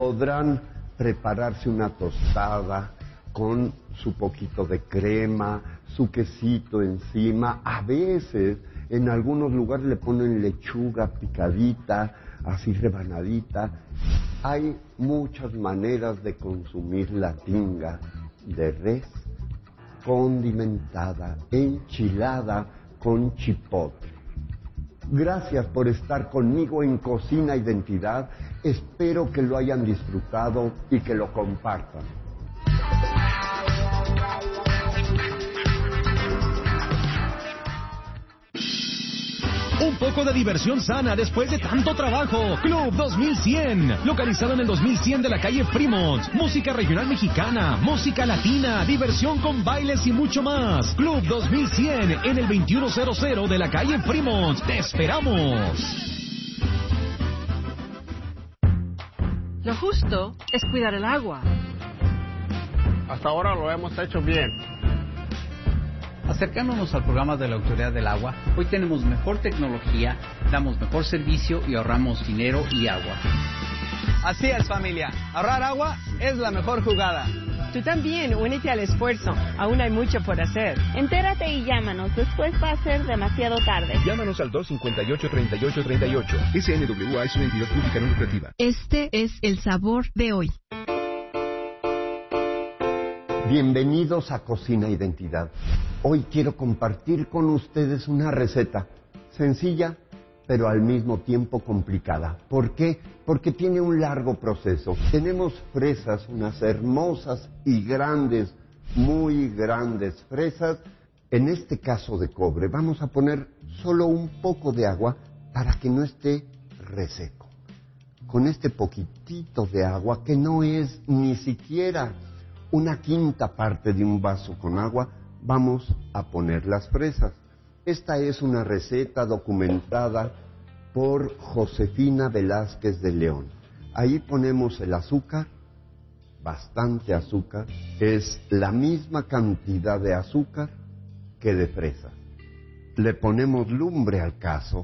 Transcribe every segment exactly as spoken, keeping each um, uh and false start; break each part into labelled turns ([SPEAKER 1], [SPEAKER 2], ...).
[SPEAKER 1] podrán prepararse una tostada con su poquito de crema, su quesito encima. A veces en algunos lugares le ponen lechuga picadita, así rebanadita. Hay muchas maneras de consumir la tinga de res condimentada, enchilada con chipotle. Gracias por estar conmigo en Cocina Identidad. Espero que lo hayan disfrutado y que lo compartan.
[SPEAKER 2] Un poco de diversión sana después de tanto trabajo. Club dos mil cien, localizado en el dos mil cien de la calle Fremont. Música regional mexicana, música latina, diversión con bailes y mucho más. Club dos mil cien en el veintiuno cero cero de la calle Fremont. ¡Te esperamos!
[SPEAKER 3] Lo justo es cuidar el agua.
[SPEAKER 4] Hasta ahora lo hemos hecho bien.
[SPEAKER 5] Acercándonos al programa de la Autoridad del Agua, hoy tenemos mejor tecnología, damos mejor servicio y ahorramos dinero y agua.
[SPEAKER 6] Así es, familia. Ahorrar agua es la mejor jugada.
[SPEAKER 7] Tú también, únete al esfuerzo. Aún hay mucho por hacer.
[SPEAKER 8] Entérate y llámanos. Después va a ser demasiado tarde.
[SPEAKER 9] Llámanos al dos cinco ocho, treinta y ocho treinta y ocho. S N W A es una entidad pública no lucrativa.
[SPEAKER 10] Este es el sabor de hoy.
[SPEAKER 1] Bienvenidos a Cocina Identidad. Hoy quiero compartir con ustedes una receta sencilla, pero al mismo tiempo complicada. ¿Por qué? Porque tiene un largo proceso. Tenemos fresas, unas hermosas y grandes, muy grandes fresas. En este caso de cobre, vamos a poner solo un poco de agua para que no esté reseco. Con este poquitito de agua, que no es ni siquiera una quinta parte de un vaso con agua, vamos a poner las fresas. Esta es una receta documentada por Josefina Velázquez de León. Ahí ponemos el azúcar, bastante azúcar, es la misma cantidad de azúcar que de fresas. Le ponemos lumbre al cazo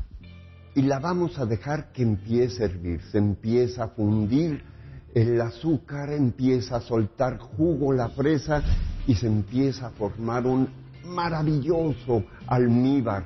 [SPEAKER 1] y la vamos a dejar que empiece a hervir, se empieza a fundir. El azúcar empieza a soltar jugo, la fresa, y se empieza a formar un maravilloso almíbar.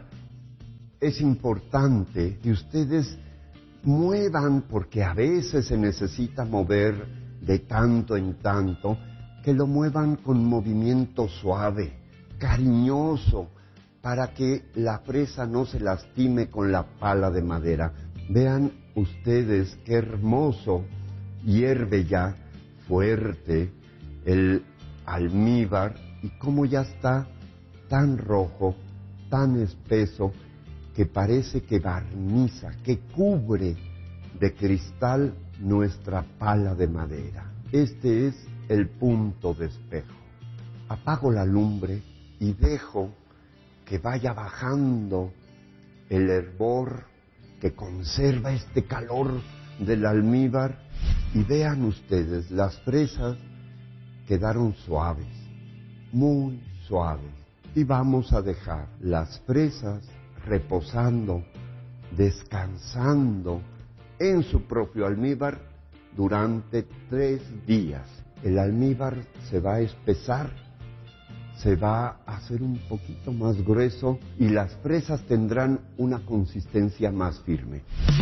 [SPEAKER 1] Es importante que ustedes muevan, porque a veces se necesita mover de tanto en tanto, que lo muevan con movimiento suave, cariñoso, para que la fresa no se lastime con la pala de madera. Vean ustedes qué hermoso hierve ya fuerte el almíbar y cómo ya está tan rojo, tan espeso, que parece que barniza, que cubre de cristal nuestra pala de madera. Este es el punto de espejo. Apago la lumbre y dejo que vaya bajando el hervor que conserva este calor del almíbar. Y vean ustedes, las fresas quedaron suaves, muy suaves. Y vamos a dejar las fresas reposando, descansando en su propio almíbar durante tres días. El almíbar se va a espesar, se va a hacer un poquito más grueso y las fresas tendrán una consistencia más firme.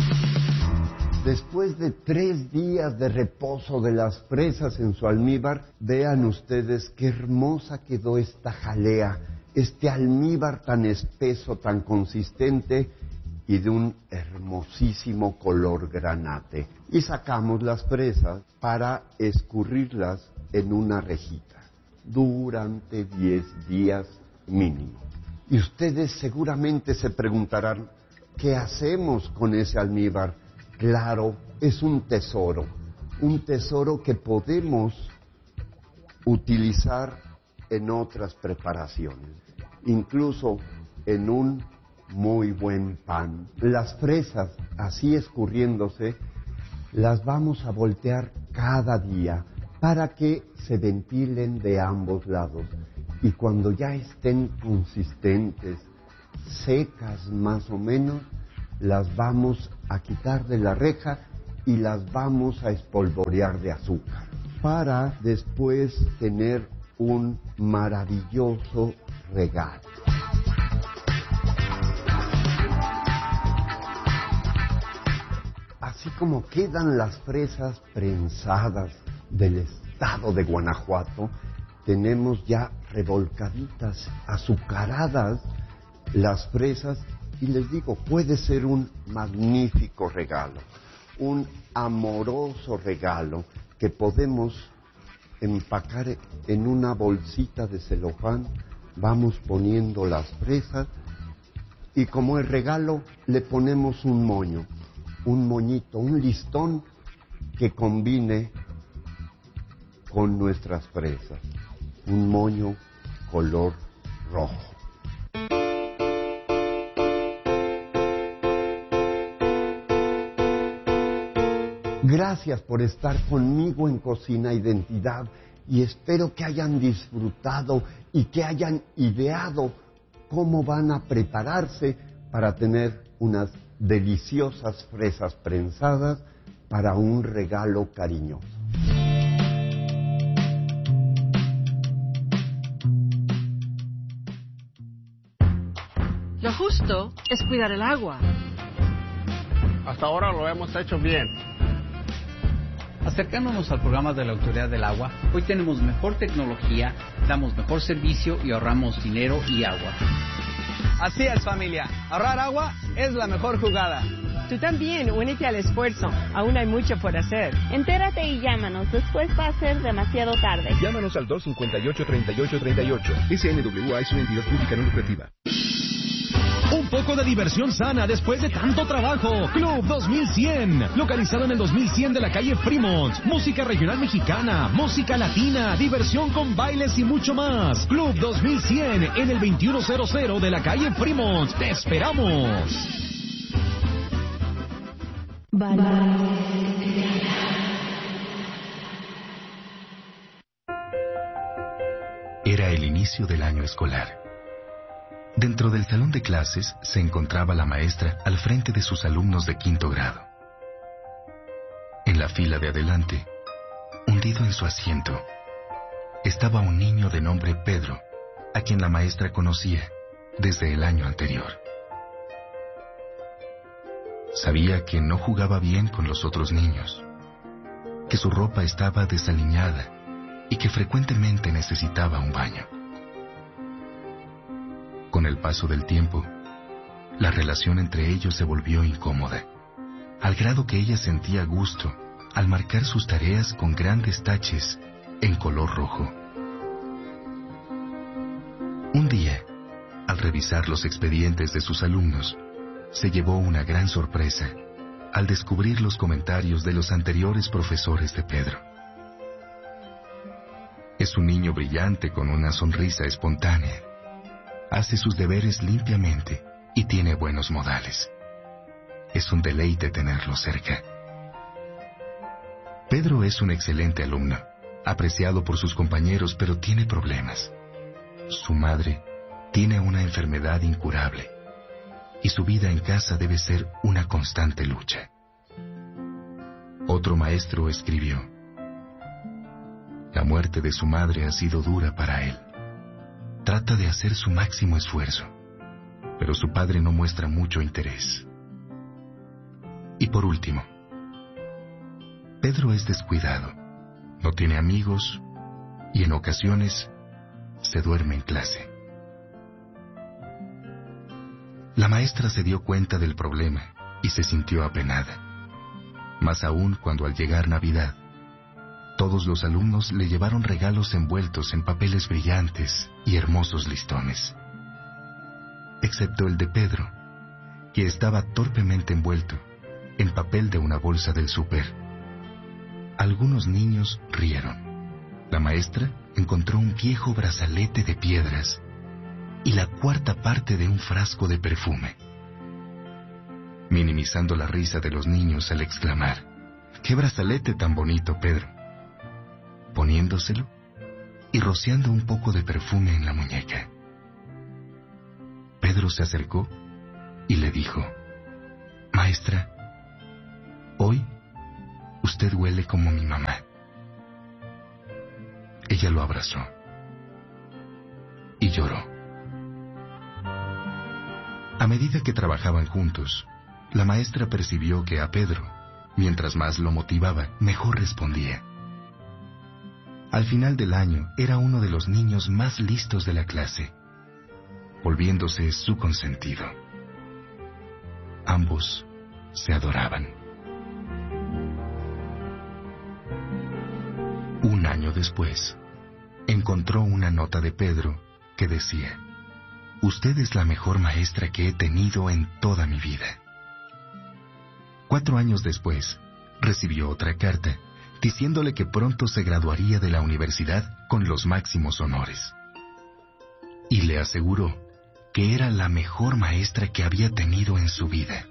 [SPEAKER 1] Después de tres días de reposo de las fresas en su almíbar, vean ustedes qué hermosa quedó esta jalea, este almíbar tan espeso, tan consistente y de un hermosísimo color granate. Y sacamos las fresas para escurrirlas en una rejita durante diez días mínimo. Y ustedes seguramente se preguntarán, ¿qué hacemos con ese almíbar? Claro, es un tesoro, un tesoro que podemos utilizar en otras preparaciones, incluso en un muy buen pan. Las fresas, así escurriéndose, las vamos a voltear cada día para que se ventilen de ambos lados. Y cuando ya estén consistentes, secas más o menos, las vamos a quitar de la reja y las vamos a espolvorear de azúcar para después tener un maravilloso regalo. Así como quedan las fresas prensadas del estado de Guanajuato, tenemos ya revolcaditas, azucaradas las fresas, y les digo, puede ser un magnífico regalo, un amoroso regalo que podemos empacar en una bolsita de celofán. Vamos poniendo las fresas y como el regalo le ponemos un moño, un moñito, un listón que combine con nuestras fresas, un moño color rojo. Gracias por estar conmigo en Cocina Identidad y espero que hayan disfrutado y que hayan ideado cómo van a prepararse para tener unas deliciosas fresas prensadas para un regalo cariñoso.
[SPEAKER 3] Lo justo es cuidar el agua.
[SPEAKER 4] Hasta ahora lo hemos hecho bien.
[SPEAKER 5] Acercándonos al programa de la Autoridad del Agua, hoy tenemos mejor tecnología, damos mejor servicio y ahorramos dinero y agua.
[SPEAKER 6] Así es, familia. Ahorrar agua es la mejor jugada.
[SPEAKER 7] Tú también, únete al esfuerzo. Aún hay mucho por hacer.
[SPEAKER 8] Entérate y llámanos. Después va a ser demasiado tarde.
[SPEAKER 9] Llámanos al dos cinco ocho, treinta y ocho treinta y ocho. S N W A es una entidad pública no lucrativa.
[SPEAKER 2] Un poco de diversión sana después de tanto trabajo. Club dos mil cien, localizado en el dos mil cien de la calle Fremont. Música regional mexicana, música latina, diversión con bailes y mucho más. Club dos mil cien en el veintiuno cero cero de la calle Fremont. ¡Te esperamos!
[SPEAKER 11] Era el inicio del año escolar. Dentro del salón de clases se encontraba la maestra al frente de sus alumnos de quinto grado. En la fila de adelante, hundido en su asiento, estaba un niño de nombre Pedro, a quien la maestra conocía desde el año anterior. Sabía que no jugaba bien con los otros niños, que su ropa estaba desaliñada y que frecuentemente necesitaba un baño. Con el paso del tiempo, la relación entre ellos se volvió incómoda, al grado que ella sentía gusto al marcar sus tareas con grandes taches en color rojo. Un día, al revisar los expedientes de sus alumnos, se llevó una gran sorpresa al descubrir los comentarios de los anteriores profesores de Pedro. Es un niño brillante con una sonrisa espontánea. Hace sus deberes limpiamente y tiene buenos modales. Es un deleite tenerlo cerca. Pedro es un excelente alumno, apreciado por sus compañeros, pero tiene problemas. Su madre tiene una enfermedad incurable y su vida en casa debe ser una constante lucha. Otro maestro escribió: la muerte de su madre ha sido dura para él. Trata de hacer su máximo esfuerzo, pero su padre no muestra mucho interés. Y por último, Pedro es descuidado, no tiene amigos y en ocasiones se duerme en clase. La maestra se dio cuenta del problema y se sintió apenada, más aún cuando al llegar Navidad, todos los alumnos le llevaron regalos envueltos en papeles brillantes y hermosos listones, excepto el de Pedro, que estaba torpemente envuelto en papel de una bolsa del súper. Algunos niños rieron. La maestra encontró un viejo brazalete de piedras y la cuarta parte de un frasco de perfume, minimizando la risa de los niños al exclamar: ¡qué brazalete tan bonito, Pedro!, poniéndoselo y rociando un poco de perfume en la muñeca. Pedro se acercó y le dijo: maestra, hoy usted huele como mi mamá. Ella lo abrazó y lloró. A medida que trabajaban juntos, la maestra percibió que a Pedro, mientras más lo motivaba, mejor respondía. Al final del año, era uno de los niños más listos de la clase, volviéndose su consentido. Ambos se adoraban. Un año después, encontró una nota de Pedro que decía: usted es la mejor maestra que he tenido en toda mi vida. Cuatro años después, recibió otra carta diciéndole que pronto se graduaría de la universidad con los máximos honores. Y le aseguró que era la mejor maestra que había tenido en su vida.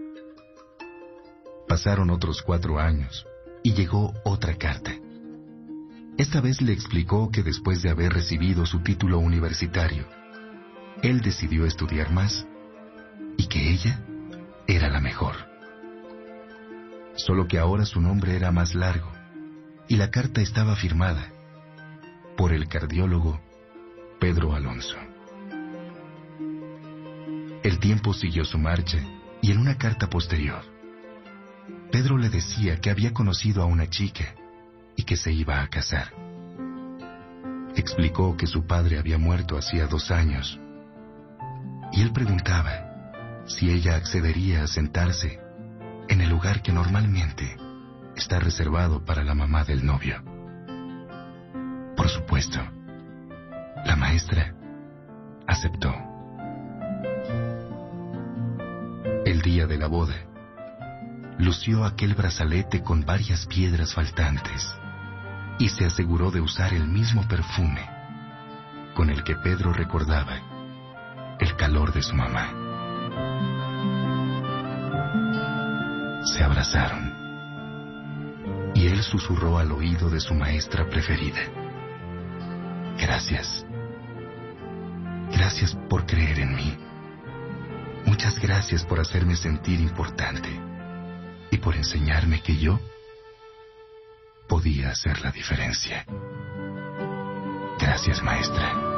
[SPEAKER 11] Pasaron otros cuatro años y llegó otra carta. Esta vez le explicó que después de haber recibido su título universitario, él decidió estudiar más y que ella era la mejor. Solo que ahora su nombre era más largo y la carta estaba firmada por el cardiólogo Pedro Alonso. El tiempo siguió su marcha y en una carta posterior, Pedro le decía que había conocido a una chica y que se iba a casar. Explicó que su padre había muerto hacía dos años y él preguntaba si ella accedería a sentarse en el lugar que normalmente está reservado para la mamá del novio. Por supuesto, la maestra aceptó. El día de la boda, lució aquel brazalete con varias piedras faltantes y se aseguró de usar el mismo perfume con el que Pedro recordaba el calor de su mamá. Se abrazaron y él susurró al oído de su maestra preferida: gracias. Gracias por creer en mí. Muchas gracias por hacerme sentir importante y por enseñarme que yo podía hacer la diferencia. Gracias, maestra.